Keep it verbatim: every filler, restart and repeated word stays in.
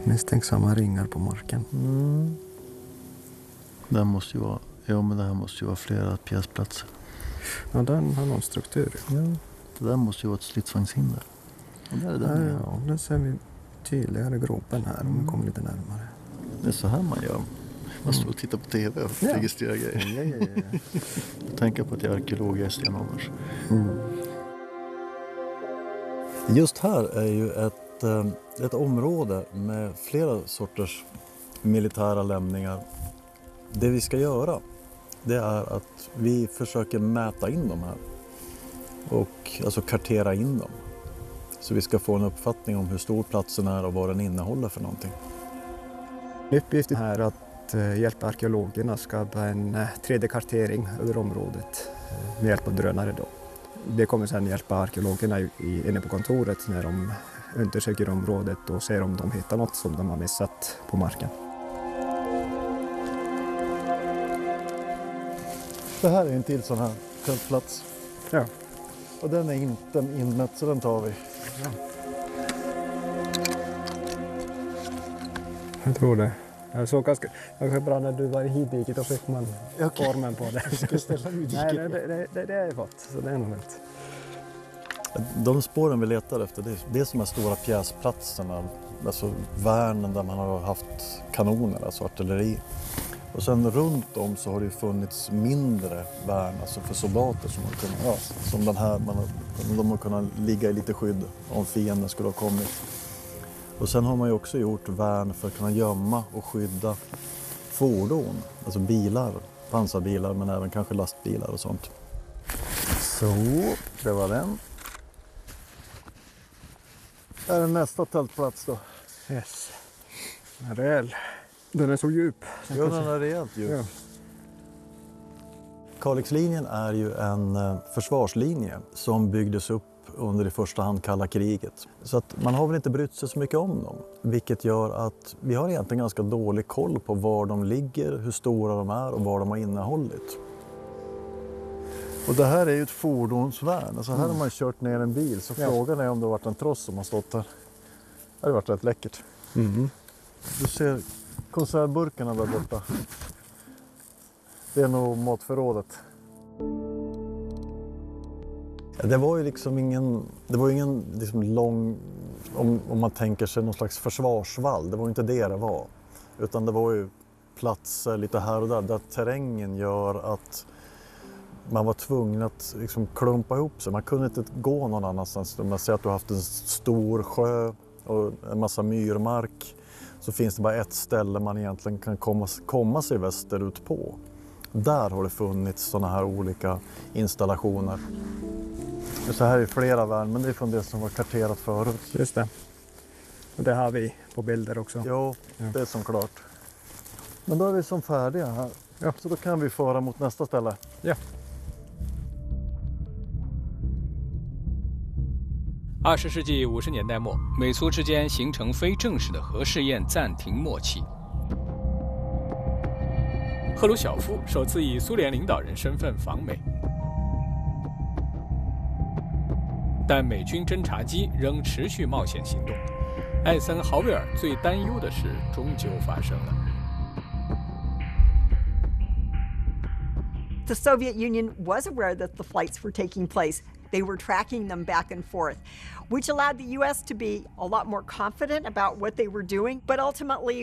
Misstänksamma ringar på marken. Mm. Det måste ju vara, ja, men det här måste ju vara flera pjäsplatser. Ja, den har någon struktur. Ja, det där måste ju vara ett stridsvagnshinder. Och där är den. Ja, ja, nu ser vi tydligare gropen här om vi kommer lite närmare. Det är så här man gör. Man står och tittar på tv och Ja. registrerar grejer. Ja, ja, ja. Jag tänker på att jag är arkeolog i Stenålders. Mm. Just här är ju ett, ett område med flera sorters militära lämningar. Det vi ska göra, det är att vi försöker mäta in dem här. Och alltså kartera in dem. Så vi ska få en uppfattning om hur stor platsen är och vad den innehåller för någonting. Uppgiften är att eh, hjälpa arkeologerna skapa en eh, tre D-kartering över området eh, med hjälp av drönare då. Det kommer sedan hjälpa arkeologerna i, i, inne på kontoret när de undersöker området och ser om de hittar något som de har missat på marken. Det här är en till sån här fältplats. Ja. Och den är inte inmätt så den tar vi. Ja. Jag tror det. Jag såg ganska, ganska bra när du var i hiddiket och fick man Okay. formen på det. Jag ska ställa mig i diket. Nej, det, det, det, det har jag fått, så det är nog rätt. De spåren vi letar efter, det är, det är som är stora pjäsplatserna, alltså värnen där man har haft kanoner, alltså artilleri. Och sen runt om så har det funnits mindre värn, alltså för soldater som har kunnat, ja, som den här, man har, de har kunnat ligga i lite skydd om fienden skulle ha kommit. Och sen har man ju också gjort värn för att kunna gömma och skydda fordon, alltså bilar, pansarbilar men även kanske lastbilar och sånt. Så, det var den. Här är nästa tältplats då. Yes. Den är rejäl. Den är så djup. Ja, den är rejält djup. Ja. Kalixlinjen är ju en eh, försvarslinje som byggdes upp under i första hand kalla kriget. Så att man har väl inte brytt sig så mycket om dem. Vilket gör att vi har egentligen ganska dålig koll på var de ligger, hur stora de är och vad de har innehållit. Och det här är ju ett fordonsvärn. Alltså här mm. har man kört ner en bil. Så ja. Frågan är om det har varit en tross som har stått här. Det har varit rätt läckert. Mm. Du ser konservburkarna där borta. Det är nog matförrådet. Det var ju liksom ingen, det var ingen liksom lång, om, om man tänker sig någon slags försvarsvall. Det var ju inte det det var. Utan det var ju platser lite här och där. Där terrängen gör att man var tvungen att liksom klumpa ihop sig. Man kunde inte gå någon annanstans. Om man säger att du har haft en stor sjö och en massa myrmark. Så finns det bara ett ställe man egentligen kan komma, komma sig västerut på. Där har det funnits sådana här olika installationer. Så här är flera värn, men det är från det som var karterat förut. Just det. Och det har vi på bilder också. Jo, ja. Det är som klart. Men då är vi som färdiga här. Ja. Så då kan vi föra mot nästa ställe. Ja. 二十世纪五十年代末，美苏之间形成非正式的核试验暂停默契。赫鲁晓夫首次以苏联领导人身份访美，但美军侦察机仍持续冒险行动。艾森豪威尔最担忧的事终究发生了。 The Soviet Union was aware that the flights were taking place. They were tracking them back and forth, which allowed the U S to be a lot more confident about what they were doing. But ultimately,